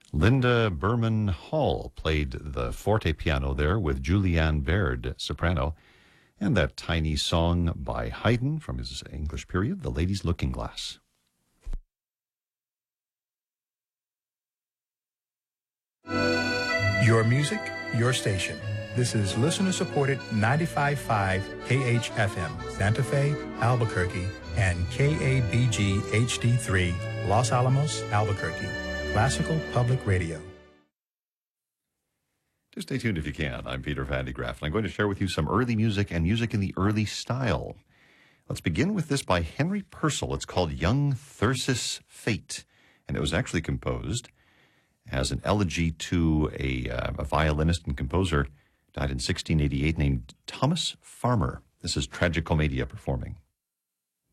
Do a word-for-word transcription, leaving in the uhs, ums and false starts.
Linda Berman Hall played the forte piano there with Julianne Baird, soprano, and that tiny song by Haydn from his English period, The Lady's Looking Glass. Your music, your station. This is listener-supported ninety-five point five K H F M, Santa Fe, Albuquerque, and K A B G H D three, Los Alamos, Albuquerque. Classical Public Radio. Just stay tuned if you can. I'm Peter Van de Graaff, and I'm going to share with you some early music and music in the early style. Let's begin with this by Henry Purcell. It's called Young Thyrsis Fate, and it was actually composed as an elegy to a, uh, a violinist and composer died in sixteen eighty-eight named Thomas Farmer. This is Tragicomedia performing.